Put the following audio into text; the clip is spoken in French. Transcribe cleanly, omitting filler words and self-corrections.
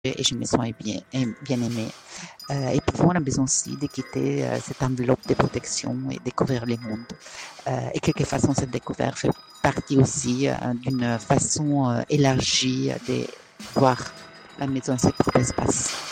et je me sens bien aimée. Et parfois, on a besoin aussi de quitter cette enveloppe de protection et découvrir le monde. Et quelque façon, cette découverte fait partie aussi d'une façon élargie de voir la maison et ses propres espaces.